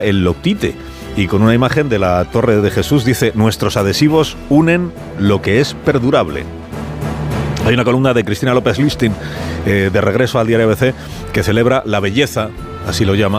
el loctite. Y con una imagen de la Torre de Jesús dice: nuestros adhesivos unen lo que es perdurable. Hay una columna de Cristina López Listin, de Regreso al Diario ABC, que celebra la belleza, así lo llama,